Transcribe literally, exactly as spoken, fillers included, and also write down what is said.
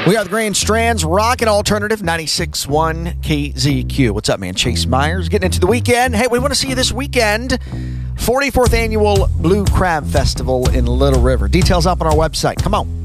We are the Grand Strands Rock and Alternative ninety-six point one K Z Q. What's up, man? Chase Myers getting into the weekend. Hey, we want to see you this weekend. forty-fourth Annual Blue Crab Festival in Little River. Details up on our website. Come on.